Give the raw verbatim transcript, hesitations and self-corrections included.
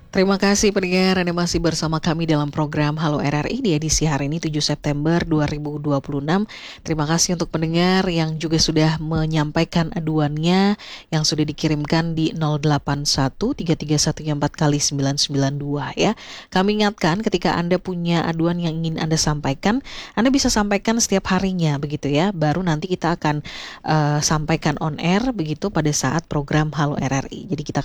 Terima kasih pendengar, Anda masih bersama kami dalam program Halo R R I di edisi hari ini tujuh September dua ribu dua puluh enam. Terima kasih untuk pendengar yang juga sudah menyampaikan aduannya yang sudah dikirimkan di nol delapan satu tiga tiga satu empat kali sembilan sembilan dua ya. Kami ingatkan ketika Anda punya aduan yang ingin Anda sampaikan, Anda bisa sampaikan setiap harinya begitu ya. Baru nanti kita akan uh, sampaikan on air begitu pada saat program Halo R R I. Jadi kita